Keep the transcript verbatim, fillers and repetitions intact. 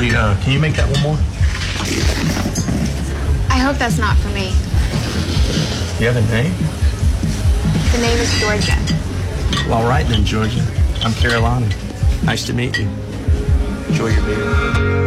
Julie, uh, can you make that one more? I hope that's not for me. You have a name? The name is Georgia. Well, all right then, Georgia. I'm Carolina. Nice to meet you. Enjoy your beer.